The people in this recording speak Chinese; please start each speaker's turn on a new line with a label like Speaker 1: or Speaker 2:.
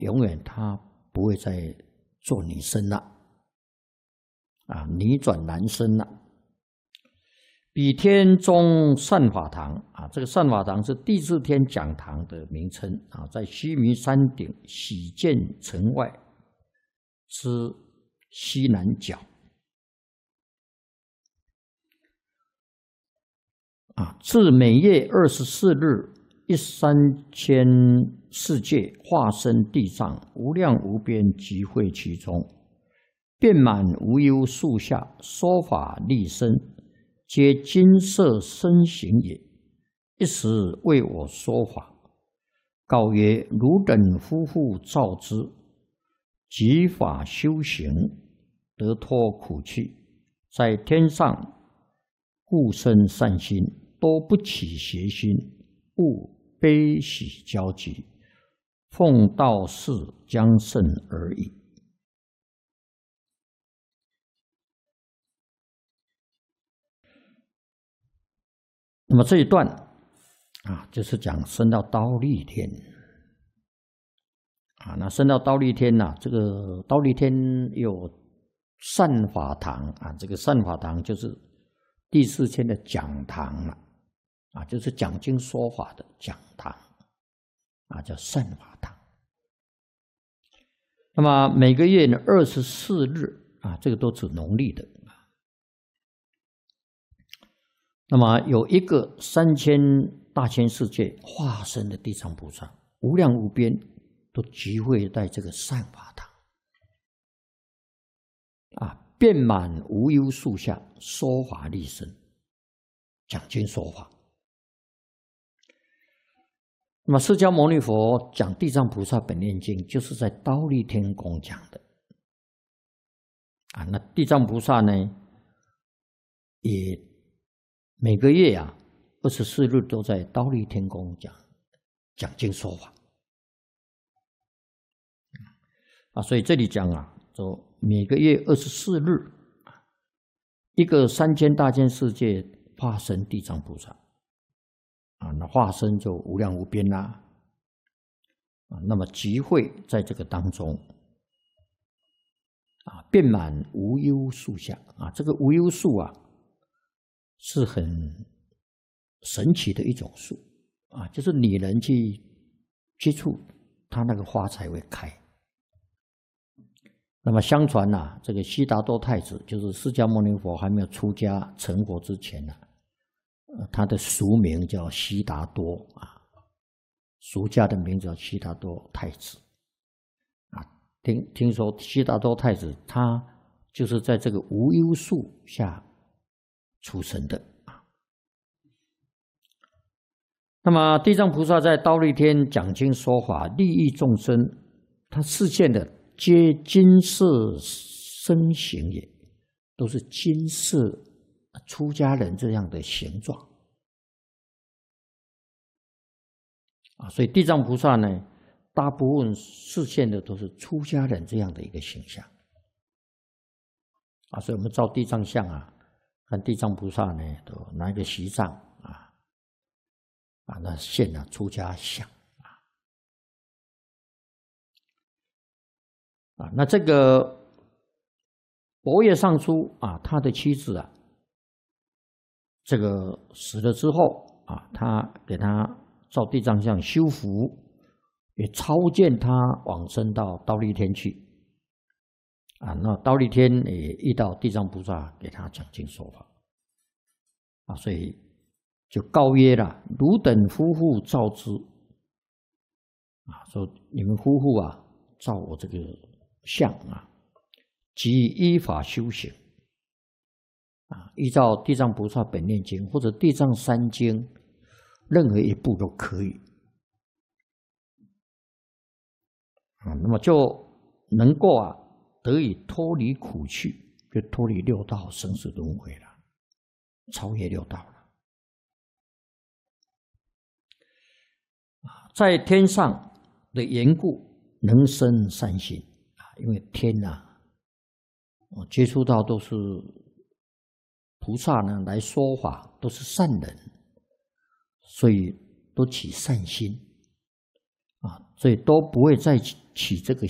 Speaker 1: 永远他不会再做女生了，啊，女转男生了。比天中善法堂啊，这个善法堂是第四天讲堂的名称啊，在须弥山顶喜见城外之西南角啊，自每月24日13000世界化身地藏，无量无边集会其中，遍满无忧树下，说法利生，皆金色身形也。一时为我说法，告曰：汝等夫妇造之，即法修行，得脱苦趣，在天上故生善心，多不起邪心，勿悲喜交集，奉道事将胜而已。那么这一段啊，就是讲升到忉利天啊。那升到忉利天呐，这个忉利天有善法堂啊，这个善法堂就是第四天的讲堂了啊，就是讲经说法的讲堂啊，叫善法堂。那么每个月呢24日啊，这个都指农历的。那么有一个3000大千世界化身的地藏菩萨，无量无边，都集会在这个善法堂啊，遍满无忧树下，说法利生，讲经说法。那么释迦牟尼佛讲地藏菩萨本愿经，就是在忉利天宫讲的啊。那地藏菩萨呢，也每个月啊24日都在忉利天宫讲经说法啊，所以这里讲啊，说每个月24日，一个3000大千世界化身地藏菩萨啊，那化身就无量无边啦啊，那么集会在这个当中啊，遍满无忧树下啊，这个无忧树啊，是很神奇的一种树啊，就是女人去接触它，那个花才会开。那么相传呐，这个悉达多太子，就是释迦牟尼佛还没有出家成佛之前呢，他的俗名叫悉达多啊，俗家的名字叫悉达多太子啊。听说悉达多太子他就是在这个无忧树下出生的啊。那么地藏菩萨在忉利天讲经说法，利益众生，他示现的皆金色身形也，都是金色出家人这样的形状啊。所以地藏菩萨呢，大部分示现的都是出家人这样的一个形象啊。所以我们照地藏像啊，看地藏菩萨呢，都拿一个席杖啊，那现了出家相啊。那这个佛业上书啊，他的妻子啊，这个死了之后啊，他给他照地藏像修福，也超荐他往生到忉利天去啊。那忉利天也遇到地藏菩萨给他讲经说法啊，所以就告曰了：汝等夫妇造之啊，说你们夫妇啊，照我这个相啊，即依法修行啊，依照地藏菩萨本愿经或者地藏三经，任何一部都可以啊，那么就能够啊得以脱离苦趣，就脱离六道生死轮回了，超越六道了啊。在天上的缘故，能生善心啊，因为天啊，我接触到都是菩萨呢来说法，都是善人，所以都起善心啊，所以都不会再起这个